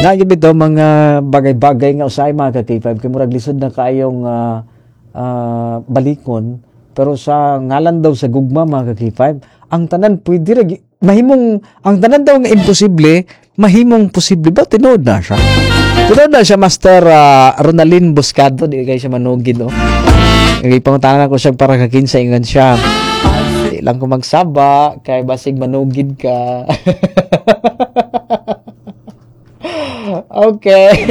Nagib ito mga bagay-bagay nga usay mga ka-K5 kay murag lisod na kaayong balikon pero sa ngalan daw sa gugma mga ka-K5 ang tanan pwede ra mahimong ang tanan daw nga imposible mahimong posible ba tinuod na siya. Tinuod na siya Master Ronalyn Buscado di kay siya manugid no. Kay pangutanan ko siya para kakinsa ingon siya. Di lang ko magsaba kay basig manugid ka. Okay.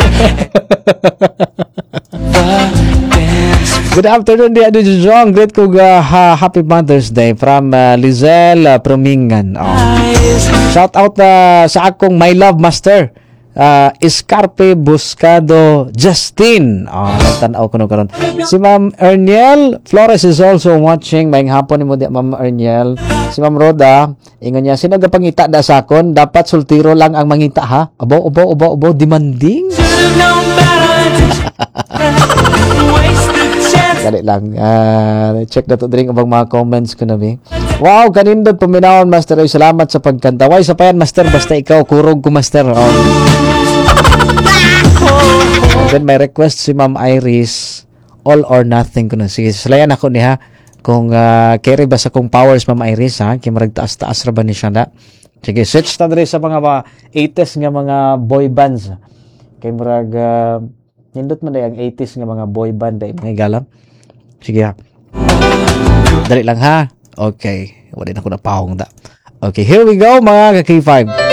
Good afternoon, Dia Jong. Great ko happy Mother's Day from Lizelle Promingan. Oh. Shout out sa akong my love master. Escarpe Buscado Justin. Tanaw ko no karon. Si Ma'am Erniel Flores is also watching. Mayong hapon ni mo di Ma'am Erniel. Si Ma'am Roda, ingon niya, sino gapangita da sakon? Dapat sultiro lang ang mangita ha. Abo, demanding. Dali lang. Check na to drink abang mga comments ko na bi. Wow, kanindot paminawon Master. Ay, salamat sa pagkanta. Way sa payan Master, basta ikaw kurog ko Master. Oh. Then may request si Ma'am Iris, all or nothing ko na. Sige, salayan ako niya. Kung carry ba sa kong powers Ma'am Iris ha, kay marag taas-taas ra ba ni siya na. Sige, search ta diri sa mga 80s nga mga boy bands. Kay marag nindot man ang 80s nga mga boy band ay mga galam. Sige ha. Dali lang ha. Okay. Wala na ko na pahong da. Okay, here we go mga ka-K5.